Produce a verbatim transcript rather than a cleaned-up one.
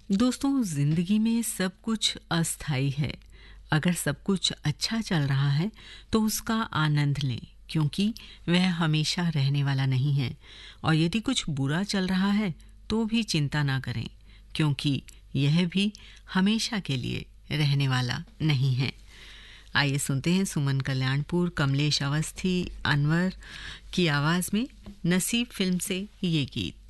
दोस्तों, जिंदगी में सब कुछ अस्थाई है। अगर सब कुछ अच्छा चल रहा है तो उसका आनंद लें, क्योंकि वह हमेशा रहने वाला नहीं है। और यदि कुछ बुरा चल रहा है तो भी चिंता ना करें, क्योंकि यह भी हमेशा के लिए रहने वाला नहीं है। आइए सुनते हैं सुमन कल्याणपुर, कमलेश अवस्थी, अनवर की आवाज़ में नसीब फिल्म से ये गीत।